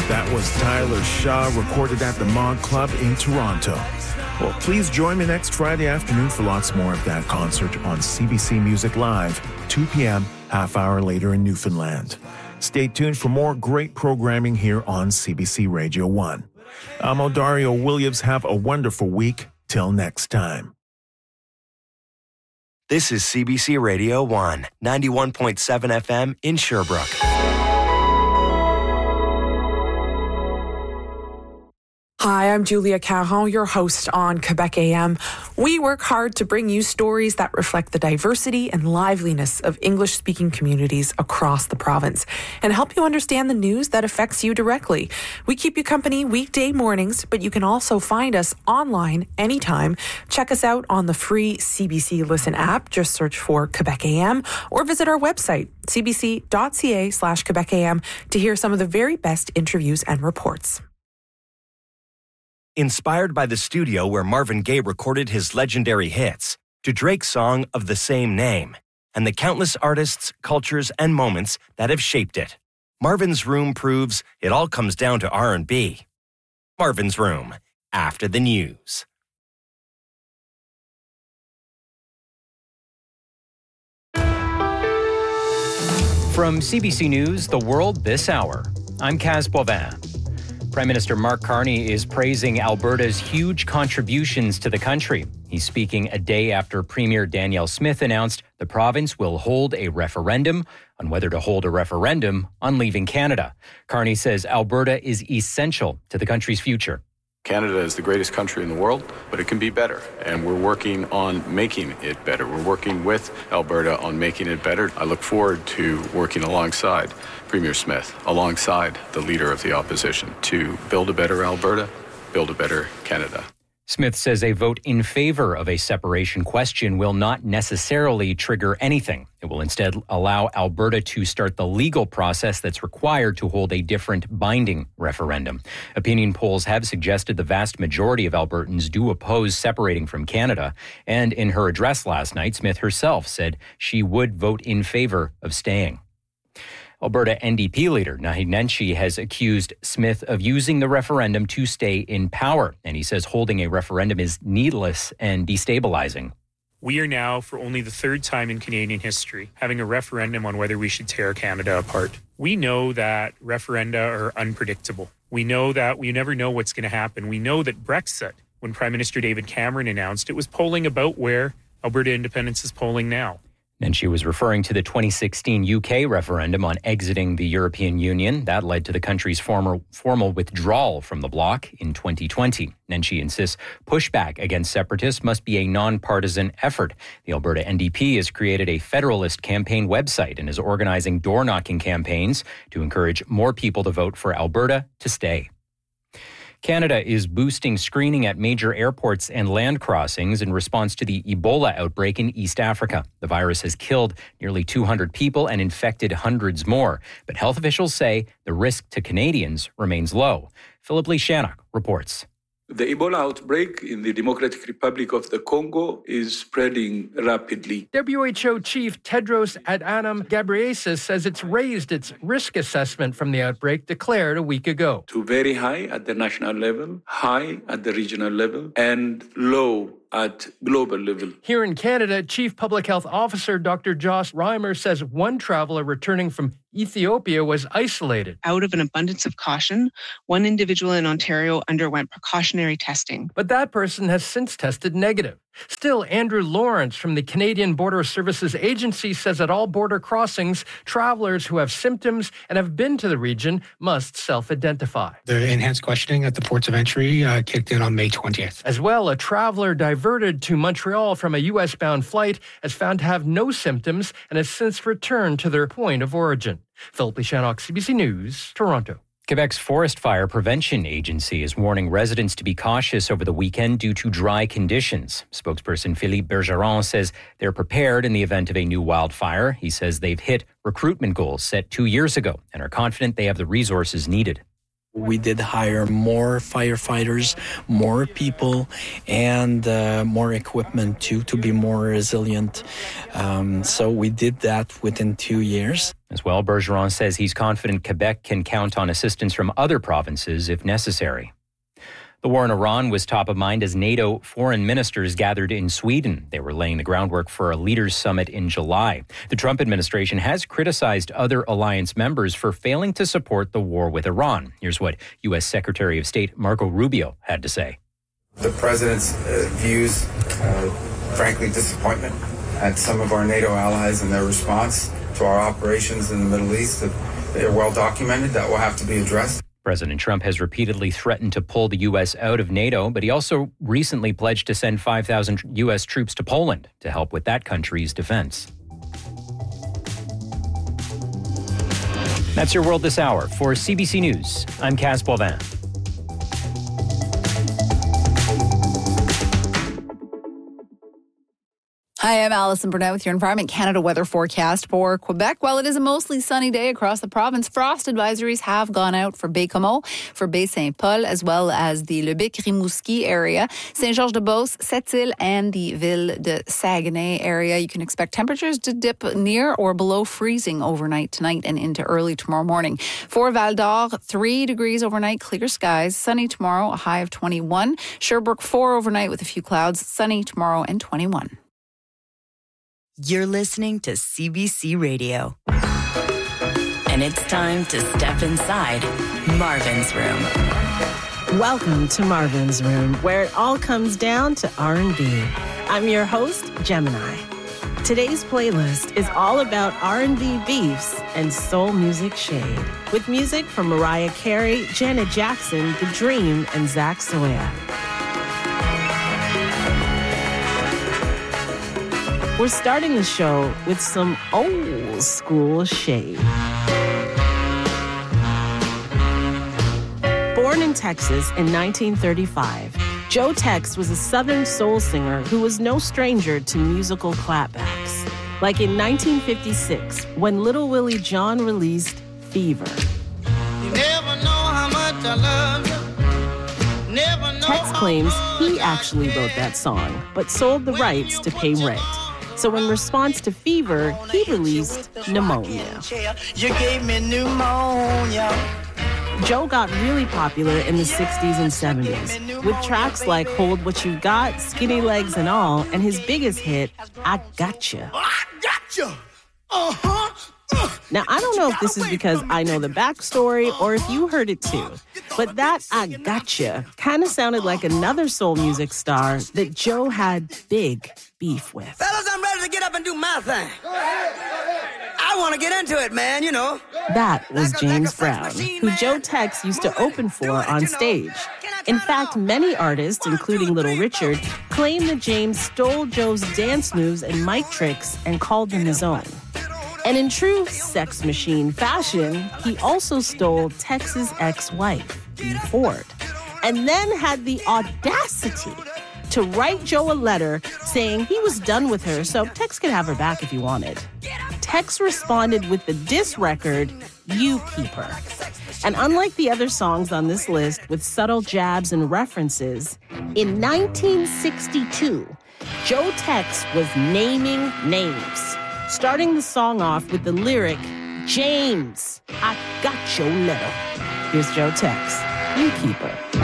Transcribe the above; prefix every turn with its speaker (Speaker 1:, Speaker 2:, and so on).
Speaker 1: That was Tyler Shaw, recorded at the Mog Club in Toronto. Well, please join me next Friday afternoon for lots more of that concert on CBC Music Live, 2 p.m., half hour later in Newfoundland. Stay tuned for more great programming here on CBC Radio 1. I'm Odario Williams. Have a wonderful week. Till next time.
Speaker 2: This is CBC Radio 1, 91.7 FM in Sherbrooke.
Speaker 3: Hi, I'm Julia Caron, your host on Quebec AM. We work hard to bring you stories that reflect the diversity and liveliness of English-speaking communities across the province and help you understand the news that affects you directly. We keep you company weekday mornings, but you can also find us online anytime. Check us out on the free CBC Listen app. Just search for Quebec AM or visit our website, cbc.ca/Quebec AM, to hear some of the very best interviews and reports.
Speaker 2: Inspired by the studio where Marvin Gaye recorded his legendary hits, to Drake's song of the same name, and the countless artists, cultures, and moments that have shaped it. Marvin's Room proves it all comes down to R&B. Marvin's Room, after the news.
Speaker 4: From CBC News, The World This Hour, I'm Kaz Boivin. Prime Minister Mark Carney is praising Alberta's huge contributions to the country. He's speaking a day after Premier Danielle Smith announced the province will hold a referendum on whether to hold a referendum on leaving Canada. Carney says Alberta is essential to the country's future.
Speaker 5: Canada is the greatest country in the world, but it can be better, and we're working on making it better. We're working with Alberta on making it better. I look forward to working alongside Premier Smith, alongside the leader of the opposition, to build a better Alberta, build a better Canada.
Speaker 4: Smith says a vote in favor of a separation question will not necessarily trigger anything. It will instead allow Alberta to start the legal process that's required to hold a different binding referendum. Opinion polls have suggested the vast majority of Albertans do oppose separating from Canada. And in her address last night, Smith herself said she would vote in favor of staying. Alberta NDP leader Naheed Nenshi has accused Smith of using the referendum to stay in power, and he says holding a referendum is needless and destabilizing.
Speaker 6: We are now, for only the third time in Canadian history, having a referendum on whether we should tear Canada apart. We know that referenda are unpredictable. We know that we never know what's going to happen. We know that Brexit, when Prime Minister David Cameron announced, it was polling about where Alberta independence is polling now.
Speaker 4: And she was referring to the 2016 UK referendum on exiting the European Union. That led to the country's formal withdrawal from the bloc in 2020. And she insists pushback against separatists must be a nonpartisan effort. The Alberta NDP has created a Federalist campaign website and is organizing door-knocking campaigns to encourage more people to vote for Alberta to stay. Canada is boosting screening at major airports and land crossings in response to the Ebola outbreak in East Africa. The virus has killed nearly 200 people and infected hundreds more. But health officials say the risk to Canadians remains low. Philip Lishanok reports.
Speaker 7: The Ebola outbreak in the Democratic Republic of the Congo is spreading rapidly.
Speaker 8: WHO Chief Tedros Adhanom Ghebreyesus says it's raised its risk assessment from the outbreak declared a week ago.
Speaker 7: To very high at the national level, high at the regional level, and low at global level.
Speaker 8: Here in Canada, Chief Public Health Officer Dr. Joss Reimer says one traveler returning from Ethiopia was isolated.
Speaker 9: Out of an abundance of caution, one individual in Ontario underwent precautionary testing.
Speaker 8: But that person has since tested negative. Still, Andrew Lawrence from the Canadian Border Services Agency says at all border crossings, travelers who have symptoms and have been to the region must self-identify.
Speaker 10: The enhanced questioning at the ports of entry kicked in on May 20th.
Speaker 8: As well, a traveler diverted to Montreal from a U.S.-bound flight is found to have no symptoms and has since returned to their point of origin. Philip Lishanok, CBC News, Toronto.
Speaker 4: Quebec's Forest Fire Prevention Agency is warning residents to be cautious over the weekend due to dry conditions. Spokesperson Philippe Bergeron says they're prepared in the event of a new wildfire. He says they've hit recruitment goals set 2 years ago and are confident they have the resources needed.
Speaker 11: We did hire more firefighters, more people, and more equipment to be more resilient. So we did that within 2 years.
Speaker 4: As well, Bergeron says he's confident Quebec can count on assistance from other provinces if necessary. The war in Iran was top of mind as NATO foreign ministers gathered in Sweden. They were laying the groundwork for a leaders' summit in July. The Trump administration has criticized other alliance members for failing to support the war with Iran. Here's what U.S. Secretary of State Marco Rubio had to say.
Speaker 12: The president's views, frankly, disappointment at some of our NATO allies and their response to our operations in the Middle East. They're well documented. That will have to be addressed.
Speaker 4: President Trump has repeatedly threatened to pull the U.S. out of NATO, but he also recently pledged to send 5,000 U.S. troops to Poland to help with that country's defense. That's your world this hour. For CBC News, I'm Kaz Boivin.
Speaker 13: Hi, I'm Alison Burnett with your Environment Canada weather forecast for Quebec. While it is a mostly sunny day across the province, frost advisories have gone out for Baie-Comeau, for Baie-Saint-Paul, as well as the Lebic-Rimouski area, Saint-Georges-de-Beauce, Sept-Îles, and the Ville de Saguenay area. You can expect temperatures to dip near or below freezing overnight tonight and into early tomorrow morning. For Val-d'Or, 3 degrees overnight, clear skies, sunny tomorrow, a high of 21. Sherbrooke, 4 overnight with a few clouds, sunny tomorrow and 21.
Speaker 14: You're listening to CBC Radio. And it's time to step inside Marvin's Room.
Speaker 15: Welcome to Marvin's Room, where it all comes down to R&B. I'm your host, Gemini. Today's playlist is all about R&B beefs and soul music shade, with music from Mariah Carey, Janet Jackson, The Dream, and Zach Soya. We're starting the show with some old school shade. Born in Texas in 1935, Joe Tex was a Southern soul singer who was no stranger to musical clapbacks. Like in 1956, when Little Willie John released Fever. You never know how much I love you. Never know. Tex claims he actually wrote that song, but sold the rights to pay rent. So in response to Fever, he released Pneumonia. You gave me pneumonia. Joe got really popular in the 60s and 70s with tracks like Hold What You Got, Skinny Legs and All, and his biggest hit, I Gotcha. I Gotcha! Now, I don't know if this is because I know the backstory or if you heard it too, but that I Gotcha kind of sounded like another soul music star that Joe had big beef with.
Speaker 16: Fellas, I'm ready to get up and do my thing. I want to get into it, man, you know.
Speaker 15: That was James Brown, who Joe Tex used to open for on stage. In fact, many artists, including Little Richard, claim that James stole Joe's dance moves and mic tricks and called them his own. And in true Sex Machine fashion, he also stole Tex's ex-wife, Dee Ford, and then had the audacity to write Joe a letter saying he was done with her so Tex could have her back if he wanted. Tex responded with the diss record, You Keep Her. And unlike the other songs on this list with subtle jabs and references, in 1962, Joe Tex was naming names, starting the song off with the lyric, James, I got your letter. Here's Joe Tex, You Keep Her.